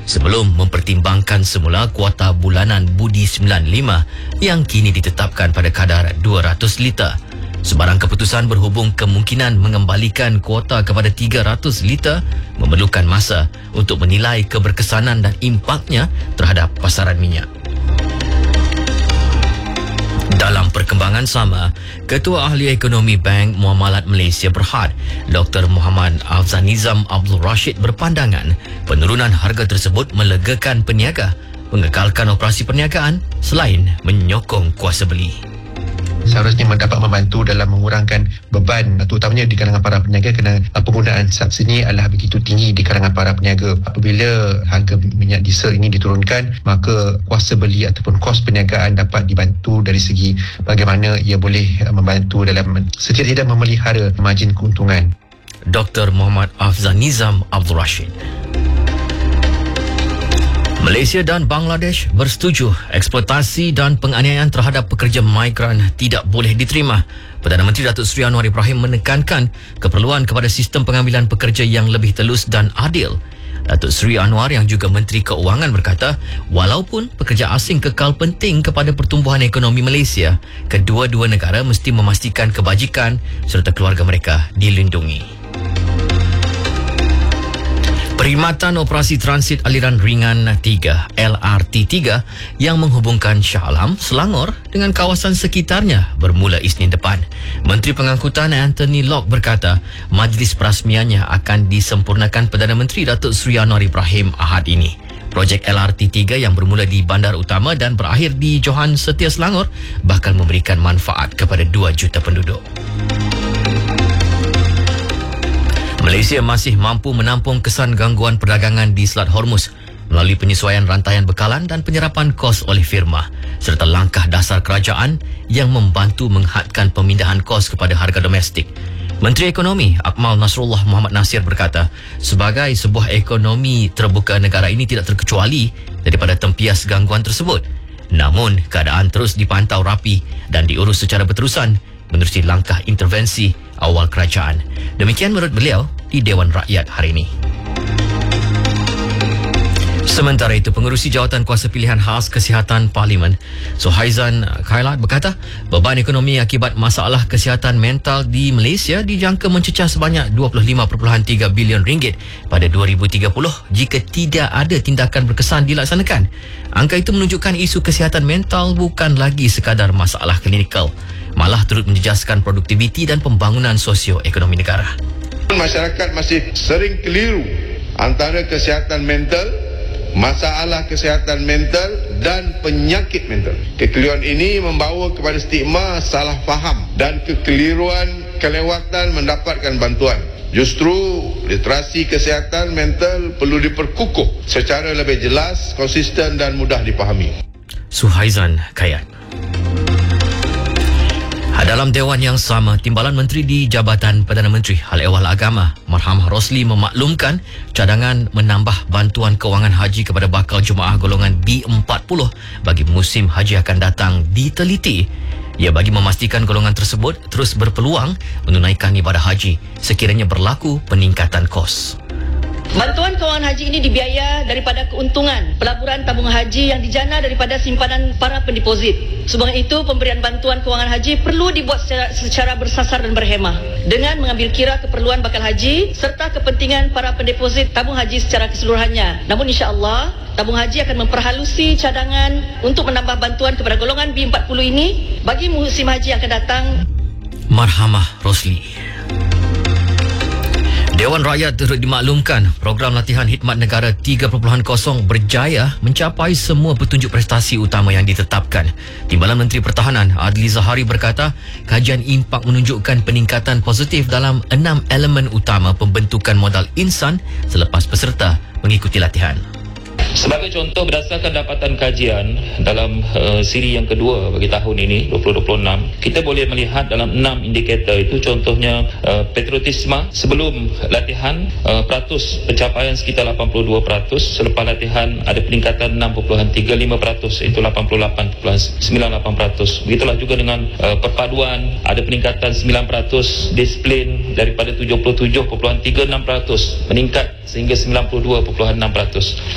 sebelum mempertimbangkan semula kuota bulanan Budi 95 yang kini ditetapkan pada kadar 200 liter. Sebarang keputusan berhubung kemungkinan mengembalikan kuota kepada 300 liter memerlukan masa untuk menilai keberkesanan dan impaknya terhadap pasaran minyak. Dalam perkembangan sama, Ketua Ahli Ekonomi Bank Muamalat Malaysia Berhad, Dr. Muhammad Afzanizam Abdul Rashid berpandangan penurunan harga tersebut melegakan peniaga, mengekalkan operasi perniagaan selain menyokong kuasa beli. Seharusnya dapat membantu dalam mengurangkan beban terutamanya di kalangan para peniaga kerana penggunaan subsidi adalah begitu tinggi di kalangan para peniaga. Apabila harga minyak diesel ini diturunkan, maka kuasa beli ataupun kos perniagaan dapat dibantu dari segi bagaimana ia boleh membantu dalam setidak-tidak memelihara margin keuntungan. Dr. Muhammad Afzanizam Abdul Rashid. Malaysia dan Bangladesh bersetuju eksploitasi dan penganiayaan terhadap pekerja migran tidak boleh diterima. Perdana Menteri Datuk Seri Anwar Ibrahim menekankan keperluan kepada sistem pengambilan pekerja yang lebih telus dan adil. Datuk Seri Anwar yang juga Menteri Keuangan berkata, walaupun pekerja asing kekal penting kepada pertumbuhan ekonomi Malaysia, kedua-dua negara mesti memastikan kebajikan serta keluarga mereka dilindungi. Perkhidmatan Operasi Transit Aliran Ringan 3 LRT3 yang menghubungkan Shah Alam, Selangor dengan kawasan sekitarnya bermula Isnin depan. Menteri Pengangkutan Anthony Locke berkata majlis perasmiannya akan disempurnakan Perdana Menteri Datuk Seri Anwar Ibrahim Ahad ini. Projek LRT3 yang bermula di Bandar Utama dan berakhir di Johan Setia Selangor bakal memberikan manfaat kepada 2 juta penduduk. Malaysia masih mampu menampung kesan gangguan perdagangan di Selat Hormuz melalui penyesuaian rantaian bekalan dan penyerapan kos oleh firma serta langkah dasar kerajaan yang membantu menghadkan pemindahan kos kepada harga domestik. Menteri Ekonomi Akmal Nasrullah Muhammad Nasir berkata, sebagai sebuah ekonomi terbuka, negara ini tidak terkecuali daripada tempias gangguan tersebut. Namun, keadaan terus dipantau rapi dan diurus secara berterusan menerusi langkah intervensi awal kerajaan. Demikian menurut beliau di Dewan Rakyat hari ini. Sementara itu, Pengerusi Jawatan Kuasa Pilihan Khas Kesihatan Parlimen, Suhaizan Khailat berkata, beban ekonomi akibat masalah kesihatan mental di Malaysia dijangka mencecah sebanyak 25.3 bilion ringgit pada 2030 jika tidak ada tindakan berkesan dilaksanakan. Angka itu menunjukkan isu kesihatan mental bukan lagi sekadar masalah klinikal, malah turut menjejaskan produktiviti dan pembangunan sosio-ekonomi negara. Masyarakat masih sering keliru antara kesihatan mental, masalah kesihatan mental dan penyakit mental. Kekeliruan ini membawa kepada stigma salah faham dan kekeliruan kelewatan mendapatkan bantuan. Justru literasi kesihatan mental perlu diperkukuh secara lebih jelas, konsisten dan mudah dipahami. Suhaizan Khailat. Dalam Dewan yang sama, Timbalan Menteri di Jabatan Perdana Menteri Hal Ehwal Agama Marhamah Rosli memaklumkan cadangan menambah bantuan kewangan haji kepada bakal jemaah golongan B40 bagi musim haji akan datang diteliti. Ia bagi memastikan golongan tersebut terus berpeluang menunaikan ibadah haji sekiranya berlaku peningkatan kos. Bantuan kewangan haji ini dibiaya daripada keuntungan pelaburan tabungan haji yang dijana daripada simpanan para pendeposit. Sebab itu, pemberian bantuan kewangan haji perlu dibuat secara bersasar dan berhemah dengan mengambil kira keperluan bakal haji serta kepentingan para pendeposit tabung haji secara keseluruhannya. Namun insya-Allah, tabung haji akan memperhalusi cadangan untuk menambah bantuan kepada golongan B40 ini bagi musim haji yang akan datang. Marhamah Rosli. Dewan Rakyat turut dimaklumkan program latihan khidmat negara 3.0 berjaya mencapai semua petunjuk prestasi utama yang ditetapkan. Timbalan Menteri Pertahanan Adli Zahari berkata, kajian impak menunjukkan peningkatan positif dalam 6 elemen utama pembentukan modal insan selepas peserta mengikuti latihan. Sebagai contoh, berdasarkan dapatan kajian dalam siri yang kedua bagi tahun ini 2026, kita boleh melihat dalam 6 indikator itu, contohnya patriotisme sebelum latihan peratus pencapaian sekitar 82%, selepas latihan ada peningkatan 6.35%, itu 88.98%. Begitulah juga dengan perpaduan, ada peningkatan 9%, disiplin daripada 77.36% meningkat sehingga 92.6%.